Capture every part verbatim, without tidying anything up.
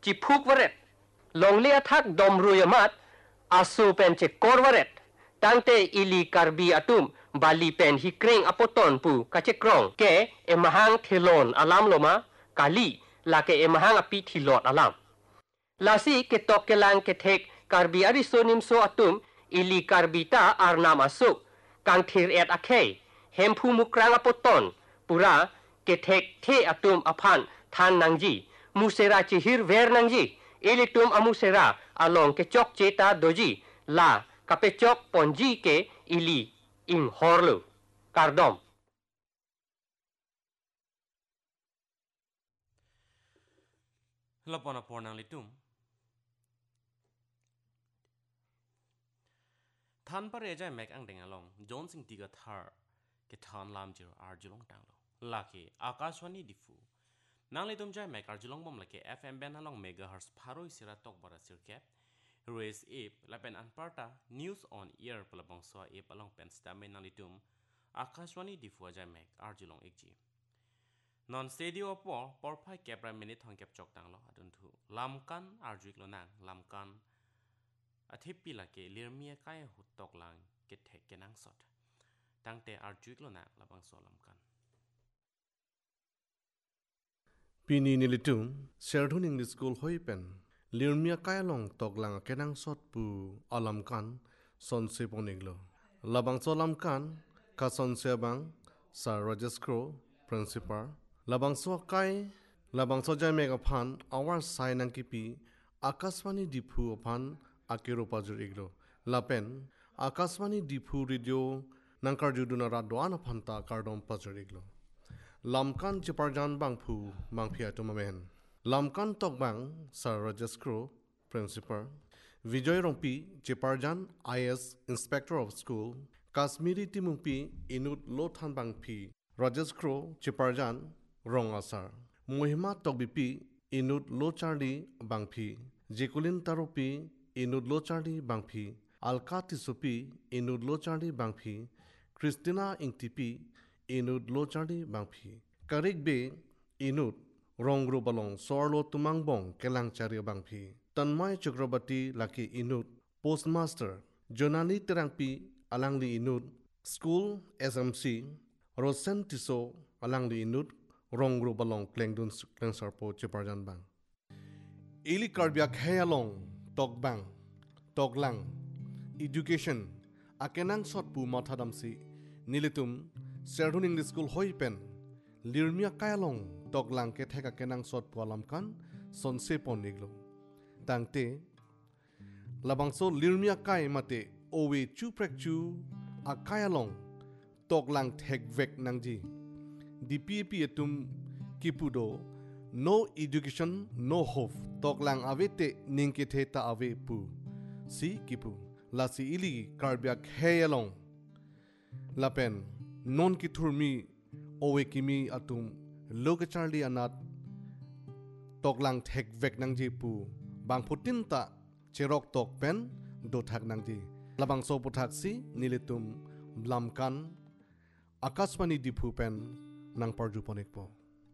Cipuk waret. Long liat hak dom ruyamat. Asu pen ce kor waret. Tangte ili karbi atum. Bali pen hikring apoton pu kacekrong. Ke emahang thelon alam loma. Kali lake emahang api thilot alam. Lasi ketok kelang ketek karbi arisonim so atum. Ili karbita arnam asuk. Kang thir et akhe. Hempu mukrang apoton. Pura ketek te atum apan than nangji. Musera cihir ver nangji. Ilitum amusera along kecok ceta doji. La kapecok ponji ke ili ing horlu. Kardom. Lapona pornang litum. Than par ejai mek ang deng along. John sing tiga thar. Ke than lam jiro arjulong tanglo. Laki Akashwani difu. Nang litum jai mek arjulong bom laki F M ben along megahertz paroi sira tok bara sirkep. Raise ip lapen anparta news on air pelabong soa ip along pen stame nang litum. Akashwani difu jai mek arjulong ikji. Non stadio po porpai kepra minute hong kep chok tanglo adun thu. Lamkan arjuik lo nang lamkan. Athipi laki lirmia kaya hutok lang ketek kenang sot. Tangte arjuik lo nang labang so lamkan. Pini nilitum, Sherdun English School hoipen. Lirmia kailong toglang kenang sot pu alamkan son seponiglo. Labang so lamkan ka son sebang sa registro principal. Labang so kai labang so jai megapan awar sai nang kipi Akashwani dipu apan akiro pajur iglo. Lapen Akashwani dipu radio nangkar juduna radwana phanta kardom pajur iglo. Lamkan Ciparjan Bangpu Bangpia Tumamen. Lamkan Tokbang Sir Registro Principal. Vijay Rompi Ciparjan I S Inspector of School. Kashmiri Timumpi Inut Lothan Bangpi. Registro Ciparjan Rongasar. Muhima Tokbipi Inut Lochardi Bangpi. Jikulin Taropi Inut Lochardi Bangpi. Alkatisupi Inut Lochardi Bangpi. Christina Ingtipi Inut Lochardi Bangpi. Karik be Inut Rongru Balong Sorlo Tumangbong Kelang Chari Bangpi. Tanmay Chakrabati Laki Inut Postmaster Jonani Terangpi Alangli Inut School S M C Rosen Tiso Alangli Inut Rongru Balong Klengdun Klengsarpo Ciparjan Bang. Ili Karbiak Hayalong Tokbang Toklang Education Akenang Sotpu Mathadamsi Nilitum Sherdun English School hoipen Lirmia kailong toglang ke theka kenang sot pualamkan son sepon niglo. Tangte labangso Lirmia kai mate owe chu prek chu a kailong toglang thek vek nangji. D P P etum kipudo no education no hope toglang avete ningke theta ave pu. Si kipu lasi ili karbiak heyalong lapen non kiturmi owe kimi atum lokacharli anat toklang thek vek nangji pu bang putin ta cherok tok pen do thak nangji labang so puthak si nilitum lamkan Akashwani dipu pen nang parju ponikpo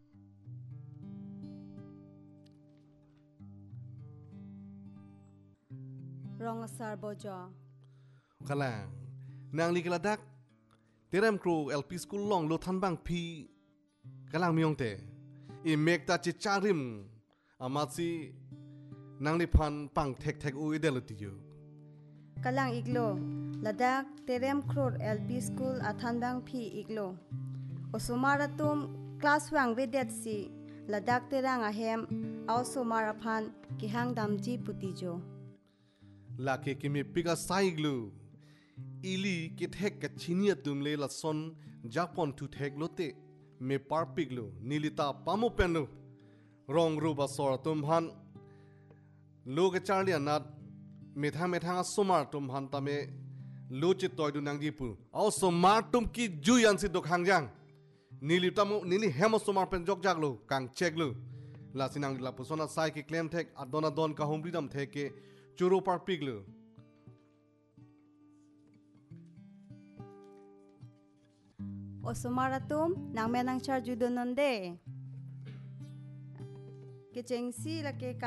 Rongasar bojo kalang nang likaladak Terem kru L P school long lo than bang pi kalang miong te I mek ta chi charim amatsi nang li phan pang thek thek u idelati yu Kalang iglo Ladak Terem Krur L P School Athanbang Phi iglo Osumaratum class wang vedet si Ladak Terang ahem also maraphan kihang damji putijo Lake kimi pika saiglu Ili ke thek ka chinia tumle la son Japon tu thek lote me parpiglu nilita pamu penu rong ru basor tumhan lo ke charli anat metha metha somar tumhan tame lo che toy du nangji pu also mar tum ki juyan si dok hangjang nilita mu nili hemo somar pen jok jaglo kang cheklu la sinang la pusona sai ke claim thek adona don ka home freedom thek ke churu parpiglu Osumaratum nang menang char judononde Kechengsi lake